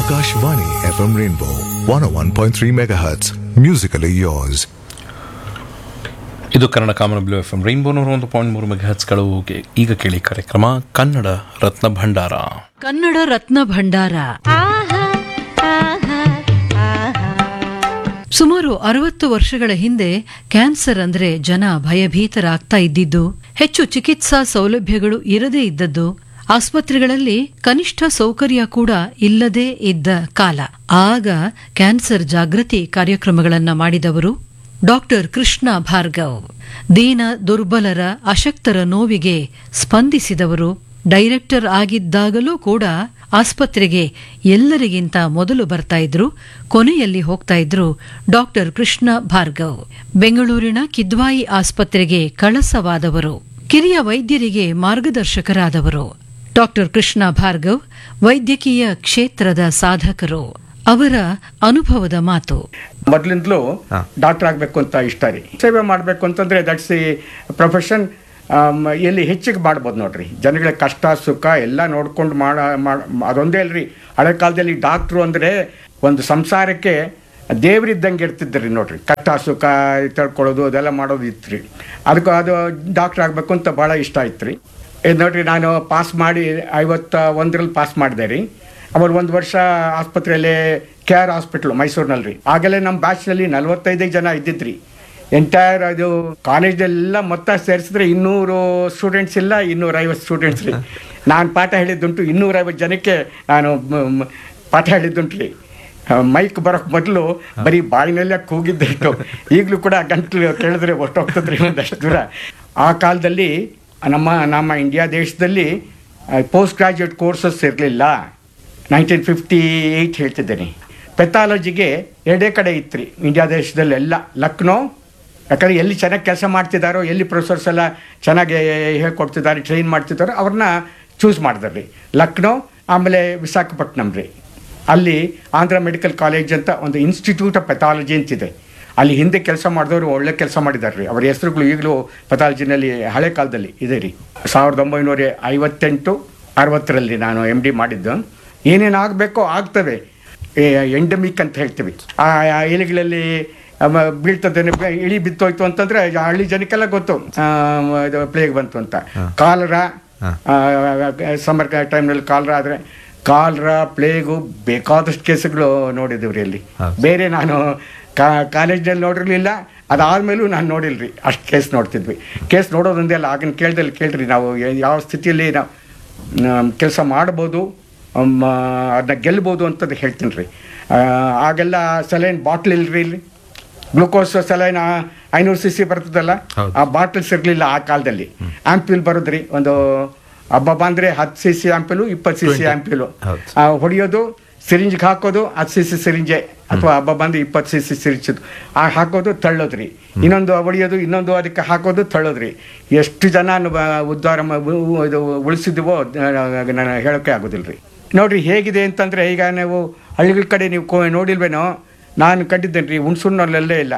Akashvani FM Rainbow 101.3 MHz. Musically yours. ಇದು ಕನ್ನಡ ಕಾಮನಬಿಲ್ಲು F M rainbow 101.3 ಮೆಗಾಹೆರ್ಟ್ಸ್ಗಳು. ಈಗ ಕೇಳಿ ಕಾರ್ಯಕ್ರಮ ಕನ್ನಡ ರತ್ನ ಭಂಡಾರ. ಕನ್ನಡ ರತ್ನ ಭಂಡಾರ ಸುಮಾರು 60 ವರ್ಷಗಳ ಹಿಂದೆ ಕ್ಯಾನ್ಸರ್ ಅಂದ್ರೆ ಜನ ಭಯಭೀತರಾಗ್ತಾ ಇದ್ದಿದ್ದು, ಹೆಚ್ಚು ಚಿಕಿತ್ಸಾ ಸೌಲಭ್ಯಗಳು ಇರದೇ ಇದ್ದದ್ದು, ಆಸ್ಪತ್ರೆಗಳಲ್ಲಿ ಕನಿಷ್ಠ ಸೌಕರ್ಯ ಕೂಡ ಇಲ್ಲದೇ ಇದ್ದ ಕಾಲ. ಆಗ ಕ್ಯಾನ್ಸರ್ ಜಾಗೃತಿ ಕಾರ್ಯಕ್ರಮಗಳನ್ನ ಮಾಡಿದವರು ಡಾಕ್ಟರ್ ಕೃಷ್ಣ ಭಾರ್ಗವ್. ದೀನ ದುರ್ಬಲರ ಅಶಕ್ತರ ನೋವಿಗೆ ಸ್ಪಂದಿಸಿದವರು. ಡೈರೆಕ್ಟರ್ ಆಗಿದ್ದಾಗಲೂ ಕೂಡ ಆಸ್ಪತ್ರೆಗೆ ಎಲ್ಲರಿಗಿಂತ ಮೊದಲು ಬರ್ತಾ ಇದ್ರು, ಕೊನೆಯಲ್ಲಿ ಹೋಗ್ತಾ ಇದ್ರು ಡಾಕ್ಟರ್ ಕೃಷ್ಣ ಭಾರ್ಗವ್. ಬೆಂಗಳೂರಿನ ಕಿದ್ವಾಯಿ ಆಸ್ಪತ್ರೆಗೆ ಕಳಸವಾದವರು, ಕಿರಿಯ ವೈದ್ಯರಿಗೆ ಮಾರ್ಗದರ್ಶಕರಾದವರು. ಡಾಕ್ಟರ್ ಕೃಷ್ಣ ಭಾರ್ಗವ್ ವೈದ್ಯಕೀಯ ಕ್ಷೇತ್ರದ ಸಾಧಕರು. ಅವರ ಅನುಭವದ ಮಾತು. ಮೊದಲಿಂದಲೂ ಡಾಕ್ಟರ್ ಆಗಬೇಕು ಅಂತ ಇಷ್ಟ ರೀ. ಸೇವೆ ಮಾಡಬೇಕು ಅಂತಂದ್ರೆ ದಟ್ಸ್ ದಿ ಪ್ರೊಫೆಷನ್. ಎಲ್ಲಿ ಹೆಚ್ಚಿಗೆ ಮಾಡ್ಬೋದು ನೋಡ್ರಿ. ಜನಗಳ ಕಷ್ಟ ಸುಖ ಎಲ್ಲ ನೋಡ್ಕೊಂಡು ಅದೊಂದೇ ಅಲ್ರಿ. ಹಳೆ ಕಾಲದಲ್ಲಿ ಡಾಕ್ಟ್ರು ಅಂದರೆ ಒಂದು ಸಂಸಾರಕ್ಕೆ ದೇವರಿದ್ದಂಗೆ ಇರ್ತಿದ್ರಿ ನೋಡ್ರಿ. ಕಷ್ಟ ಸುಖ ತಿಳ್ಕೊಳ್ಳೋದು ಅದೆಲ್ಲ ಮಾಡೋದು ಇತ್ತು ರೀ. ಅದು ಡಾಕ್ಟ್ರ್ ಆಗಬೇಕು ಅಂತ ಭಾಳ ಇಷ್ಟ ಆಯ್ತು ರೀ. ಇದು ನೋಡ್ರಿ, ನಾನು ಪಾಸ್ ಮಾಡಿ 51ರಲ್ಲಿ ಪಾಸ್ ಮಾಡಿದೆ ರೀ. ಅವರು 1 ವರ್ಷ ಆಸ್ಪತ್ರೆಯಲ್ಲಿ KR ಹಾಸ್ಪಿಟ್ಲು ಮೈಸೂರಿನಲ್ಲಿ ರೀ. ಆಗಲೇ ನಮ್ಮ ಬ್ಯಾಚ್ನಲ್ಲಿ 45 ಜನ ಇದ್ದಿದ್ರಿ. ಎಂಟೈರ್ ಅದು ಕಾಲೇಜೆಲ್ಲ ಮೊತ್ತ ಸೇರಿಸಿದ್ರೆ 200 ಸ್ಟೂಡೆಂಟ್ಸ್ ಇಲ್ಲ, 250 ಸ್ಟೂಡೆಂಟ್ಸ್ ರೀ. ನಾನು ಪಾಠ ಹೇಳಿದ್ದುಂಟು 250 ಜನಕ್ಕೆ ನಾನು ಪಾಠ ಹೇಳಿದ್ದುಂಟು ರೀ. ಮೈಕ್ ಬರೋಕ್ಕೆ ಮೊದಲು ಬರೀ ಬಾಯಿನಲ್ಲೇ ಕೂಗಿದ್ದಿಟ್ಟು. ಈಗಲೂ ಕೂಡ ಗಂಟಲು ಕೇಳಿದ್ರೆ ಹೊರಟೋಗ್ತದ್ರಿ ಒಂದಷ್ಟು ದೂರ. ಆ ಕಾಲದಲ್ಲಿ ನಮ್ಮ ಇಂಡಿಯಾ ದೇಶದಲ್ಲಿ ಪೋಸ್ಟ್ ಗ್ರಾಜ್ಯುಯೇಟ್ ಕೋರ್ಸಸ್ ಇರಲಿಲ್ಲ. 1958 ಹೇಳ್ತಿದ್ದೇನೆ. ಪೆಥಾಲಜಿಗೆ 2 ಕಡೆ ಇತ್ತು ರೀ ಇಂಡಿಯಾ ದೇಶದಲ್ಲೆಲ್ಲ. ಲಕ್ನೋ, ಯಾಕಂದರೆ ಎಲ್ಲಿ ಚೆನ್ನಾಗಿ ಕೆಲಸ ಮಾಡ್ತಿದ್ದಾರೋ, ಎಲ್ಲಿ ಪ್ರೊಫೆಸರ್ಸ್ ಎಲ್ಲ ಚೆನ್ನಾಗಿ ಹೇಳ್ಕೊಡ್ತಿದ್ದಾರೆ, ಟ್ರೈನ್ ಮಾಡ್ತಿದ್ದಾರೋ ಅವ್ರನ್ನ ಚೂಸ್ ಮಾಡಿದಾರೆ ರೀ. ಲಕ್ನೋ, ಆಮೇಲೆ ವಿಶಾಖಪಟ್ಟಣಂ ರೀ. ಅಲ್ಲಿ ಆಂಧ್ರ ಮೆಡಿಕಲ್ ಕಾಲೇಜ್ ಅಂತ ಒಂದು ಇನ್ಸ್ಟಿಟ್ಯೂಟ್ ಆಫ್ ಪೆಥಾಲಜಿ ಅಂತಿದೆ. ಅಲ್ಲಿ ಹಿಂದೆ ಕೆಲಸ ಮಾಡಿದವರು ಒಳ್ಳೆ ಕೆಲಸ ಮಾಡಿದ್ದಾರೆ ರೀ. ಅವರ ಹೆಸರುಗಳು ಈಗಲೂ ಪೆಥಾಲಜಿನಲ್ಲಿ ಹಳೆ ಕಾಲದಲ್ಲಿ ಇದೆ ರೀ. 1958-60ರಲ್ಲಿ ನಾನು MD ಮಾಡಿದ್ದು. ಏನೇನು ಆಗಬೇಕೋ ಆಗ್ತವೆ. ಎಂಡಮಿಕ್ ಅಂತ ಹೇಳ್ತೀವಿ. ಆ ಎಲೆಗಳಲ್ಲಿ ಬೀಳ್ತದೆ, ಇಳಿ ಬಿತ್ತೋಯ್ತು ಅಂತಂದರೆ ಹಳ್ಳಿ ಜನಕ್ಕೆಲ್ಲ ಗೊತ್ತು ಇದು ಪ್ಲೇಗ್ ಬಂತು ಅಂತ. ಕಾಲರಾ, ಸಮ್ಮರ್ ಟೈಮ್ನಲ್ಲಿ ಕಾಲರಾ ಆದರೆ ಕಾಲರಾ, ಪ್ಲೇಗು ಬೇಕಾದಷ್ಟು ಕೇಸುಗಳು ನೋಡಿದ್ದೀವಿ ರೀ ಅಲ್ಲಿ. ಬೇರೆ ನಾನು ಕಾಲೇಜ್ನಲ್ಲಿ ನೋಡಿರಲಿಲ್ಲ, ಅದಾದಮೇಲೂ ನಾನು ನೋಡಿಲ್ರಿ. ಅಷ್ಟು ಕೇಸ್ ನೋಡ್ತಿದ್ವಿ. ಕೇಸ್ ನೋಡೋದೊಂದೇ ಅಲ್ಲ, ಆಗಿನ ಕೇಳ್ರಿ ನಾವು ಯಾವ ಸ್ಥಿತಿಯಲ್ಲಿ ನಾವು ಕೆಲಸ ಮಾಡ್ಬೋದು, ಅದನ್ನ ಗೆಲ್ಬೋದು ಅಂತದ್ದು ಹೇಳ್ತೀನಿ ರೀ. ಆಗೆಲ್ಲ ಸಲೈನ್ ಬಾಟ್ಲ್ ಇಲ್ರಿ. ಇಲ್ಲಿ ಗ್ಲೂಕೋಸ್ ಸಲೈನ್ 500 cc ಬರ್ತದಲ್ಲ, ಆ ಬಾಟ್ಲ್ಸ್ ಇರಲಿಲ್ಲ ಆ ಕಾಲದಲ್ಲಿ. ಆ್ಯಂಪ್ಯೂಲ್ ಬರೋದ್ರಿ. ಒಂದು ಹಬ್ಬ ಅಂದರೆ 10 cc ಆ್ಯಂಪ್ಯೂಲು, 20 cc ಆ್ಯಂಪ್ಯೂಲು ಹೊಡೆಯೋದು, ಸಿರಿಂಜ್ಗೆ ಹಾಕೋದು 10 cc ಸಿರಿಂಜೆ, ಅಥವಾ ಹಬ್ಬ ಬಂದು 20 cc ಸಿರಿಂಜದು ಹಾಕೋದು, ತಳ್ಳೋದ್ರಿ. ಇನ್ನೊಂದು ಹೊಡೆಯೋದು, ಇನ್ನೊಂದು ಅದಕ್ಕೆ ಹಾಕೋದು, ತಳ್ಳೋದ್ರಿ. ಎಷ್ಟು ಜನ ಉದ್ಧಾರ ಇದು ಉಳಿಸಿದ್ವೋ ನಾನು ಹೇಳೋಕ್ಕೆ ಆಗೋದಿಲ್ಲ ರೀ. ನೋಡಿರಿ ಹೇಗಿದೆ ಅಂತಂದರೆ, ಈಗ ನೀವು ಹಳ್ಳಿಗಳ ಕಡೆ ನೀವು ನೋಡಿಲ್ವೇನೋ, ನಾನು ಕಂಡಿದ್ದೇನೆ ರೀ. ಹುಣ್ಸೂರಿನಲ್ಲೇ ಇಲ್ಲ,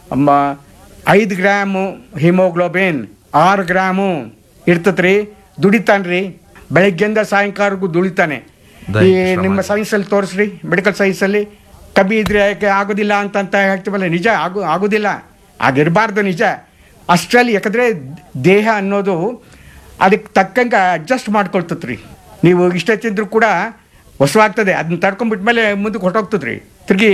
5 ಗ್ರಾಮು ಹಿಮೋಗ್ಲೋಬಿನ್ 6 ಗ್ರಾಮು ಇರ್ತದೆ ರೀ. ದುಡಿತಾನೆ ರೀ, ಬೆಳಗ್ಗೆಯಿಂದ ಸಾಯಂಕಾಲಕ್ಕೂ ದುಡಿತಾನೆ. ಈ ನಿಮ್ಮ ಸೈನ್ಸಲ್ಲಿ ತೋರಿಸ್ರಿ, ಮೆಡಿಕಲ್ ಸೈನ್ಸಲ್ಲಿ ಕಮ್ಮಿ ಇದ್ರೆ ಯಾಕೆ ಆಗೋದಿಲ್ಲ ಅಂತ ಹೇಳ್ತೀವಲ್ಲ, ನಿಜ ಆಗೋದಿಲ್ಲ, ಆಗಿರಬಾರ್ದು ನಿಜ. ಅಷ್ಟರಲ್ಲಿ ಯಾಕಂದರೆ ದೇಹ ಅನ್ನೋದು ಅದಕ್ಕೆ ತಕ್ಕಂಗೆ ಅಡ್ಜಸ್ಟ್ ಮಾಡ್ಕೊಳ್ತದೆ ರೀ. ನೀವು ಇಷ್ಟೇ ತಿಂದರೂ ಕೂಡ ಹೊಸವಾಗ್ತದೆ, ಅದನ್ನ ತಡ್ಕೊಂಡ್ಬಿಟ್ಮೇಲೆ ಮುಂದಕ್ಕೆ ಹೊರಟೋಗ್ತದೆ ರೀ. ತಿರುಗಿ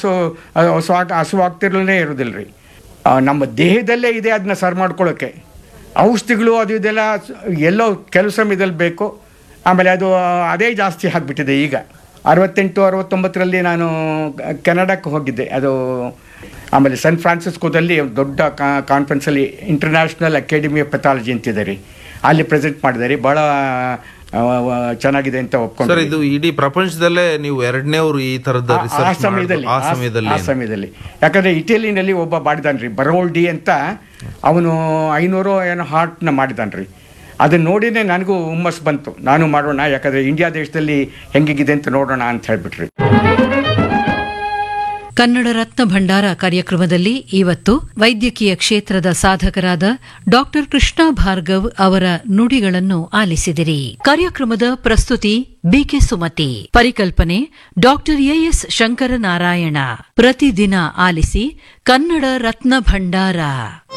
ಹಸುವಾಗ್ತಿರಲೇ ಇರೋದಿಲ್ಲ ರೀ. ನಮ್ಮ ದೇಹದಲ್ಲೇ ಇದೆ ಅದನ್ನ ಸರಿ ಮಾಡ್ಕೊಳ್ಳೋಕ್ಕೆ. ಔಷಧಿಗಳು ಅದು ಇದೆಲ್ಲ ಎಲ್ಲೋ ಕೆಲವು ಸಮಯದಲ್ಲಿ ಬೇಕು. ಆಮೇಲೆ ಅದೇ ಜಾಸ್ತಿ ಆಗಿಬಿಟ್ಟಿದೆ ಈಗ. 68-69ರಲ್ಲಿ ನಾನು ಕೆನಡಾಕ್ಕೆ ಹೋಗಿದ್ದೆ. ಆಮೇಲೆ ಸನ್ ಫ್ರಾನ್ಸಿಸ್ಕೋದಲ್ಲಿ ಒಂದು ದೊಡ್ಡ ಕಾನ್ಫರೆನ್ಸಲ್ಲಿ ಇಂಟರ್ನ್ಯಾಷನಲ್ ಅಕಾಡೆಮಿ ಆಫ್ ಪೆಥಾಲಜಿ ಅಂತಿದೆ ರೀ. ಅಲ್ಲಿ ಪ್ರೆಸೆಂಟ್ ಮಾಡಿದೆ ರೀ. ಭಾಳ ಚೆನ್ನಾಗಿದೆ ಅಂತ ಒಪ್ಕೊಂಡು. ಇದು ಇಡೀ ಪ್ರಪಂಚದಲ್ಲೇ ನೀವು 2ನೇವ್ರು ಈ ಥರದ ಆ ಸಮಯದಲ್ಲಿ. ಯಾಕಂದರೆ ಇಟಲಿನಲ್ಲಿ ಒಬ್ಬ ಮಾಡಿದಾನೆ ರೀ, ಬರೋಲ್ಡಿ ಅಂತ. ಅವನು 500 ಏನೋ ಹಾರ್ಟ್ನ ಮಾಡಿದಾನೆ ರೀ. ಅದನ್ನು ನೋಡಿನೇ ನನಗೂ ಹುಮ್ಮಸ್ ಬಂತು, ನಾನು ಮಾಡೋಣ, ಯಾಕಂದರೆ ಇಂಡಿಯಾ ದೇಶದಲ್ಲಿ ಹೆಂಗಿದೆ ಅಂತ ನೋಡೋಣ ಅಂತ ಹೇಳ್ಬಿಟ್ರಿ. ಕನ್ನಡ ರತ್ನ ಭಂಡಾರ ಕಾರ್ಯಕ್ರಮದಲ್ಲಿ ಇವತ್ತು ವೈದ್ಯಕೀಯ ಕ್ಷೇತ್ರದ ಸಾಧಕರಾದ ಡಾಕ್ಟರ್ ಕೃಷ್ಣ ಭಾರ್ಗವ್ ಅವರ ನುಡಿಗಳನ್ನು ಆಲಿಸಿದಿರಿ. ಕಾರ್ಯಕ್ರಮದ ಪ್ರಸ್ತುತಿ ಬಿಕೆ ಸುಮತಿ. ಪರಿಕಲ್ಪನೆ ಡಾಕ್ಟರ್ ಎಎಸ್ ಶಂಕರನಾರಾಯಣ. ಪ್ರತಿದಿನ ಆಲಿಸಿ ಕನ್ನಡ ರತ್ನ ಭಂಡಾರ.